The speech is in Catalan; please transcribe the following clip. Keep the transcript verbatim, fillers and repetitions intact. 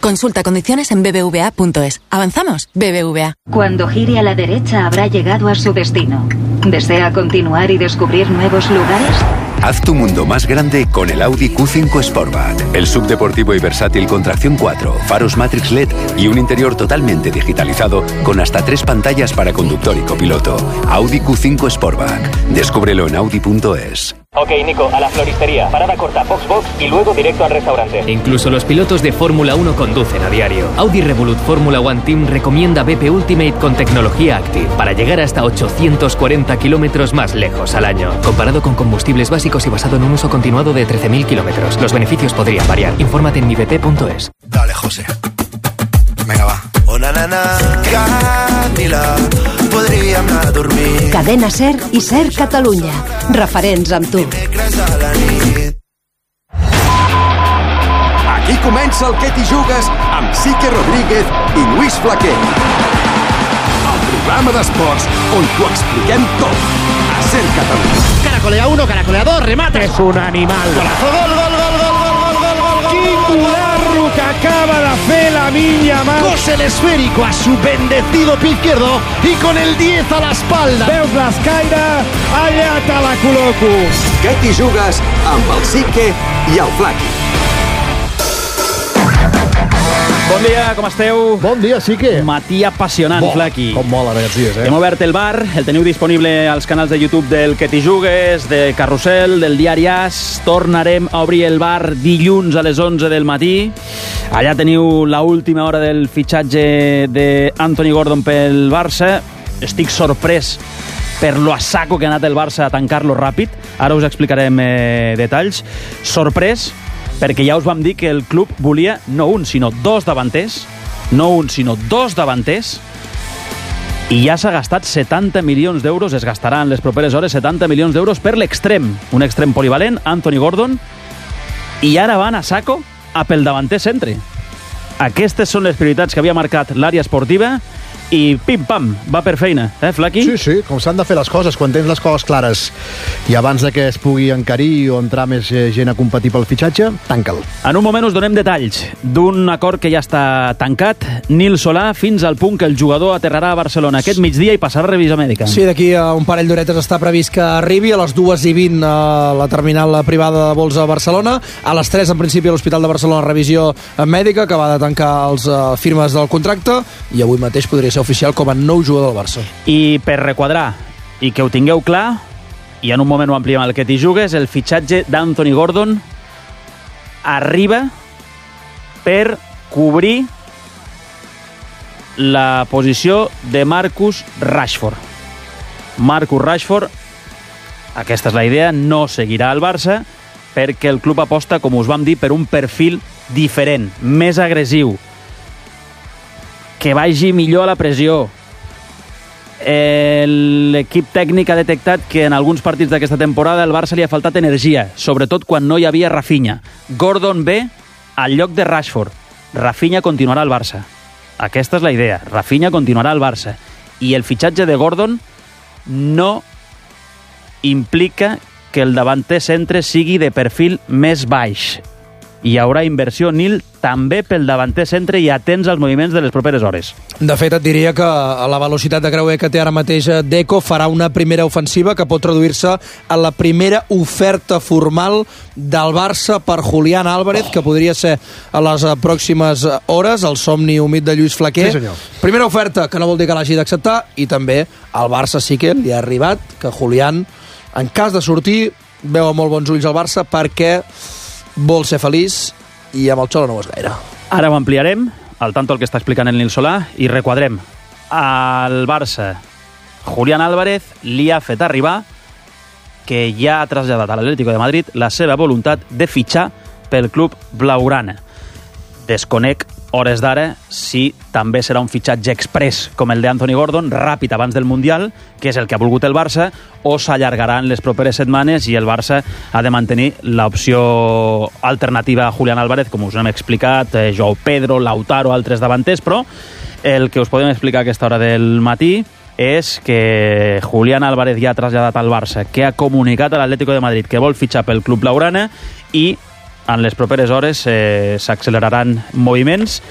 Consulta condiciones en b b v a punto es. ¿Avanzamos? B B V A. Cuando gire a la derecha habrá llegado a su destino. ¿Desea continuar y descubrir nuevos lugares? Haz tu mundo más grande con el Audi Q cinco Sportback. El subdeportivo y versátil con tracción cuatro, faros Matrix L E D y un interior totalmente digitalizado con hasta tres pantallas para conductor y copiloto. Audi Q cinco Sportback. Descúbrelo en audi punto es. Ok, Nico, a la floristería. Parada corta, box box y luego directo al restaurante. Incluso los pilotos de Fórmula uno conducen a diario. Audi Revolut Fórmula One Team recomienda B P Ultimate con tecnología Active para llegar hasta ochocientos cuarenta kilómetros más lejos al año. Comparado con combustibles básicos y basado en un uso continuado de trece mil kilómetros. Los beneficios podrían variar. Infórmate en mi b p punto es. Dale, José. Venga, va. Una nana, Camila, podríem anar a dormir. Cadena Ser i Ser Catalunya. Referents amb tu. Aquí comença el Que t'hi jugues amb Sique Rodríguez i Luis Flaquer. El programa d'esports on t'ho expliquem tot. A Ser Catalunya. Caracolea uno, caracolea dos, remate. És un animal. Golazo, gol, gol, gol, gol, gol, gol, gol, gol, gol. Quin golazo que acaba de fer la Minya Mal. Cose el esférico a su bendecido pie izquierdo y con el diez a la espalda. Veus l'escaire? Allà te la col·loco. Que t'hi jugues amb el Sique i el Flaqui. Bon dia, com esteu? Bon dia, Sique. Matí apassionant, Bo, Flaqui. Com mola aquests dies, eh? Hem obert el bar, el teniu disponible als canals de YouTube del Que t'hi jugues, de Carrusel, del Diari As. Tornarem a obrir el bar dilluns a les onze del matí. Allà teniu la última hora del fitxatge d'Anthony Gordon pel Barça. Estic sorprès per lo a saco que ha anat el Barça a tancar-lo ràpid. Ara us explicarem eh, detalls. Sorprès perquè ja us vam dir que el club volia no un, sinó dos davanters, no un, sinó dos davanters, i ja s'ha gastat setanta milions d'euros, es gastaran les properes hores setanta milions d'euros per l'extrem, un extrem polivalent, Anthony Gordon, i ara van a saco a pel davanter centre. Aquestes són les prioritats que havia marcat l'àrea esportiva, i pim-pam, va per feina, eh, Flaqui? Sí, sí, com s'han de fer les coses, quan tens les coses clares i abans de que es pugui encarir o entrar més gent a competir pel fitxatge, tanca'l. En un moment us donem detalls d'un acord que ja està tancat. Nil Solà, fins al punt que el jugador aterrarà a Barcelona aquest migdia i passarà a revisió mèdica. Sí, d'aquí a un parell d'horetes està previst que arribi a les dues i vint a la terminal privada de vols a Barcelona, a les tres en principi a l'Hospital de Barcelona revisió mèdica, que va de tancar els uh, firmes del contracte, i avui mateix podria ser oficial com a nou jugador del Barça. I per requadrar, i que ho tingueu clar, i en un moment ho ampliem al Que t'hi jugues, el fitxatge d'Anthony Gordon arriba per cobrir la posició de Marcus Rashford. Marcus Rashford, aquesta és la idea, no seguirà al Barça perquè el club aposta, com us vam dir, per un perfil diferent, més agressiu, que vagi millor a la pressió. L'equip tècnic ha detectat que en alguns partits d'aquesta temporada el Barça li ha faltat energia, sobretot quan no hi havia Rafinha. Gordon ve al lloc de Rashford. Rafinha continuarà al Barça. Aquesta és la idea. Rafinha continuarà al Barça. I el fitxatge de Gordon no implica que el davanter centre sigui de perfil més baix. Hi haurà inversió, Nil, també pel davanter centre i atents als moviments de les properes hores. De fet, et diria que a la velocitat de creuer que té ara mateix Deco farà una primera ofensiva que pot traduir-se en la primera oferta formal del Barça per Julián Álvarez, que podria ser a les pròximes hores, el somni humit de Lluís Flaquer. Sí, senyor. Primera oferta, que no vol dir que l'hagi d'acceptar, i també al Barça sí que li ha arribat que Julián, en cas de sortir, veu amb molt bons ulls al Barça perquè vol ser feliç i amb el Xolo no ho és gaire. Ara ho ampliarem, al tanto el que està explicant el Nil Solà, i requadrem. Al Barça, Julián Álvarez li ha fet arribar que ja ha traslladat a l'Atlético de Madrid la seva voluntat de fitxar pel club blaugrana. Desconec hores d'ara si també serà un fitxatge express com el d'Anthony Gordon, ràpid abans del Mundial, que és el que ha volgut el Barça, o s'allargaran les properes setmanes i el Barça ha de mantenir l'opció alternativa a Julián Álvarez, com us hem explicat, eh, Joao Pedro, Lautaro, altres davanters, però el que us podem explicar a aquesta hora del matí és que Julián Álvarez ja ha traslladat al Barça, que ha comunicat a l'Atlético de Madrid que vol fitxar pel club blaugrana, i en les properes hores eh, s'acceleraran moviments